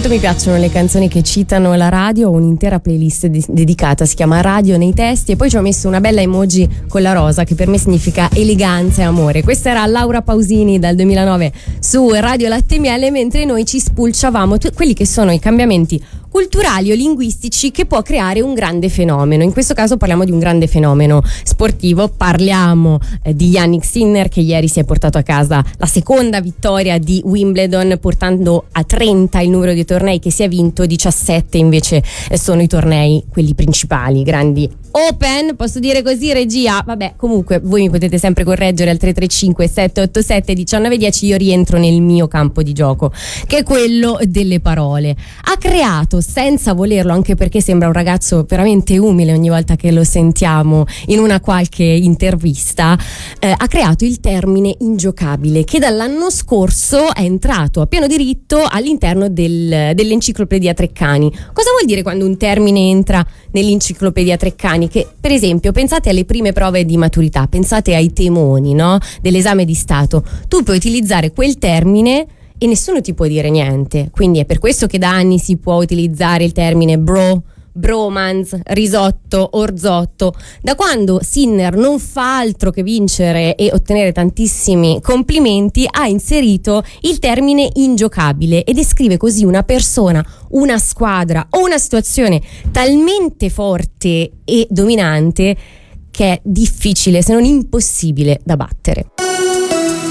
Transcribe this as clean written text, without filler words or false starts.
Quanto mi piacciono le canzoni che citano la radio, ho un'intera playlist dedicata, si chiama Radio nei testi, e poi ci ho messo una bella emoji con la rosa che per me significa eleganza e amore. Questa era Laura Pausini dal 2009 su Radio Latte Miele, mentre noi ci spulciavamo quelli che sono i cambiamenti culturali o linguistici che può creare un grande fenomeno. In questo caso parliamo di un grande fenomeno sportivo, parliamo di Jannik Sinner, che ieri si è portato a casa la seconda vittoria di Wimbledon, portando a 30 il numero di tornei che si è vinto. 17 invece sono i tornei, quelli principali, grandi Open, posso dire così, regia? Vabbè, comunque voi mi potete sempre correggere al 335 787 1910, io rientro nel mio campo di gioco, che è quello delle parole. Ha creato, senza volerlo, anche perché sembra un ragazzo veramente umile ogni volta che lo sentiamo in una qualche intervista, ha creato il termine ingiocabile, che dall'anno scorso è entrato a pieno diritto all'interno dell'enciclopedia Treccani. Cosa vuol dire quando un termine entra nell'enciclopedia Treccani? Che per esempio, pensate alle prime prove di maturità, pensate ai temoni, no? Dell'esame di Stato. Tu puoi utilizzare quel termine e nessuno ti può dire niente. Quindi è per questo che da anni si può utilizzare il termine bromance, risotto, orzotto. Da quando Sinner non fa altro che vincere e ottenere tantissimi complimenti, ha inserito il termine ingiocabile e descrive così una persona, una squadra o una situazione talmente forte e dominante che è difficile, se non impossibile, da battere.